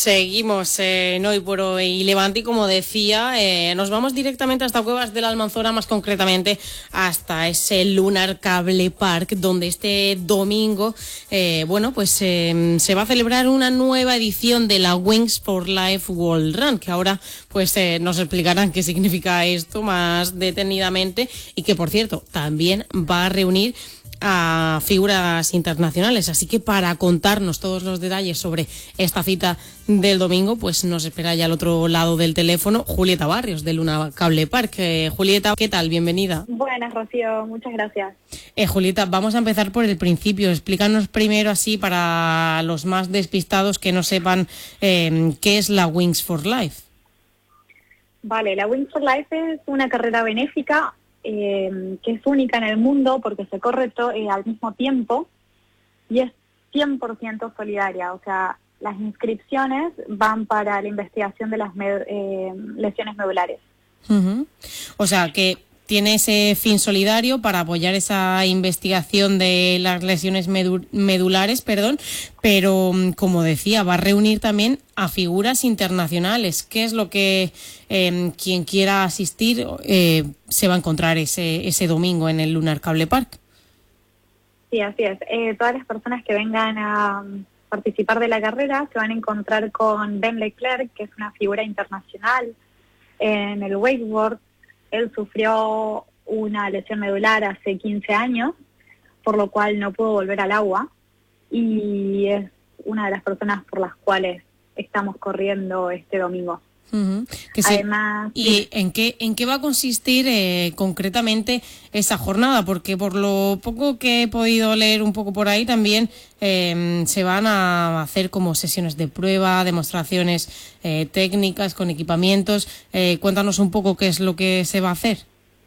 Seguimos en Hoy por Hoy y Levante, y como decía, nos vamos directamente hasta Cuevas de la Almanzora, más concretamente hasta ese Lunar Cable Park, donde este domingo, se va a celebrar una nueva edición de la Wings for Life World Run, que ahora nos explicarán qué significa esto más detenidamente, y que, por cierto, también va a reunir a figuras internacionales. Así que para contarnos todos los detalles sobre esta cita del domingo, pues nos espera ya al otro lado del teléfono Julieta Barrios, de Lunar Cable Park. Julieta, ¿qué tal? Bienvenida. Buenas, Rocío, muchas gracias. Julieta, vamos a empezar por el principio. Explícanos primero, así para los más despistados que no sepan, qué es la Wings for Life. Vale, la Wings for Life es una carrera benéfica que es única en el mundo porque se corre al mismo tiempo y es 100% solidaria. O sea, las inscripciones van para la investigación de las lesiones medulares. Uh-huh. O sea, que tiene ese fin solidario para apoyar esa investigación de las lesiones medulares, pero, como decía, va a reunir también a figuras internacionales. ¿Qué es lo que quien quiera asistir se va a encontrar ese domingo en el Lunar Cable Park? Sí, así es. Todas las personas que vengan a participar de la carrera se van a encontrar con Ben Leclerc, que es una figura internacional en el wakeboard. Él sufrió una lesión medular hace 15 años, por lo cual no pudo volver al agua, y es una de las personas por las cuales estamos corriendo este domingo. Uh-huh. Además, ¿Y en qué va a consistir concretamente esa jornada? Porque por lo poco que he podido leer un poco por ahí, también se van a hacer como sesiones de prueba, demostraciones técnicas con equipamientos. Cuéntanos un poco qué es lo que se va a hacer.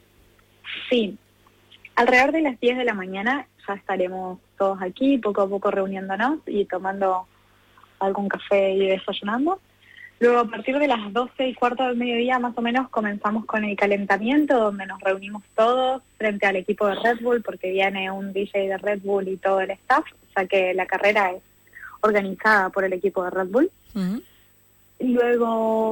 Sí, alrededor de las 10 de la mañana ya estaremos todos aquí, poco a poco reuniéndonos y tomando algún café y desayunando. Luego, a partir de las 12:15 del mediodía, más o menos, comenzamos con el calentamiento, donde nos reunimos todos frente al equipo de Red Bull, porque viene un DJ de Red Bull y todo el staff, ya que la carrera es organizada por el equipo de Red Bull. Uh-huh. Y luego,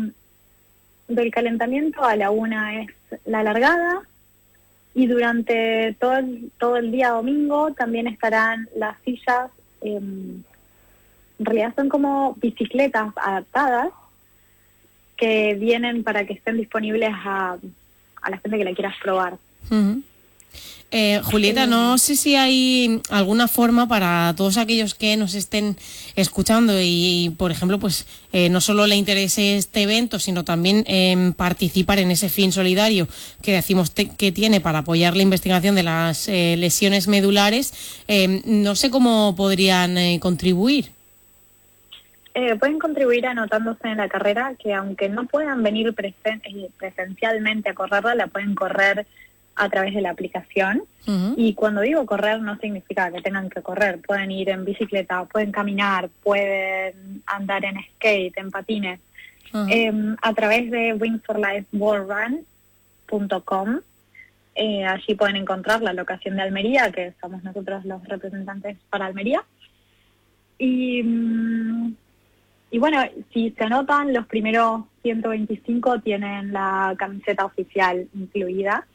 del calentamiento, a la 1 es la largada, y durante todo el día domingo también estarán las sillas. En realidad son como bicicletas adaptadas que vienen para que estén disponibles a la gente que la quiera probar. Uh-huh. Julieta, no sé si hay alguna forma para todos aquellos que nos estén escuchando y por ejemplo, no solo le interese este evento, sino también participar en ese fin solidario que decimos que tiene para apoyar la investigación de las lesiones medulares. No sé cómo podrían contribuir. Pueden contribuir anotándose en la carrera, que aunque no puedan venir presencialmente a correrla, la pueden correr a través de la aplicación. Uh-huh. Y cuando digo correr, no significa que tengan que correr. Pueden ir en bicicleta, pueden caminar, pueden andar en skate, en patines. Uh-huh. A través de wingsforlifeworldrun.com. Allí pueden encontrar la locación de Almería, que somos nosotros los representantes para Almería. Y bueno, si se anotan, los primeros 125 tienen la camiseta oficial incluida.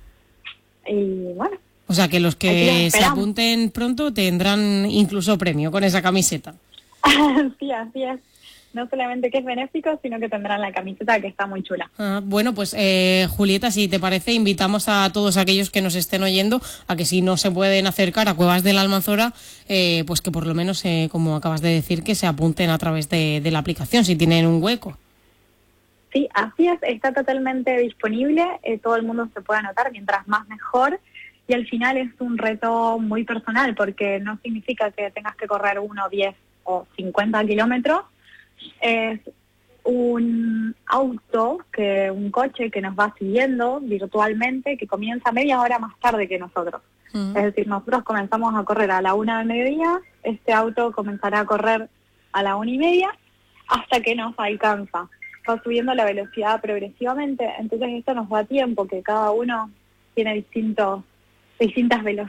Y bueno. O sea, que los que se apunten pronto tendrán incluso premio con esa camiseta. Sí, así es. No solamente que es benéfico, sino que tendrán la camiseta, que está muy chula. Bueno, Julieta, si te parece, invitamos a todos aquellos que nos estén oyendo a que si no se pueden acercar a Cuevas de la Almanzora, que por lo menos, como acabas de decir, que se apunten a través de la aplicación, si tienen un hueco. Sí, así es, está totalmente disponible, todo el mundo se puede anotar, mientras más mejor, y al final es un reto muy personal, porque no significa que tengas que correr 1, 10 o 50 kilómetros. Es un coche que nos va siguiendo virtualmente, que comienza media hora más tarde que nosotros. Uh-huh. Es decir, nosotros comenzamos a correr a la 1 del mediodía, este auto comenzará a correr a la 1:30 hasta que nos alcanza. Va subiendo la velocidad progresivamente, entonces esto nos da tiempo, que cada uno tiene distintas velocidades